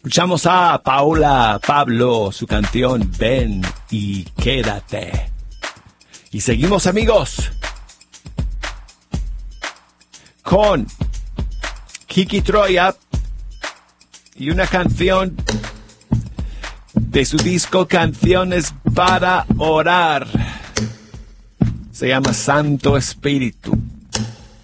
Escuchamos a Paula Pablo, su canción Ven y Quédate. Y seguimos, amigos, con Kiki Troya y una canción de su disco Canciones para Orar. Se llama Santo Espíritu.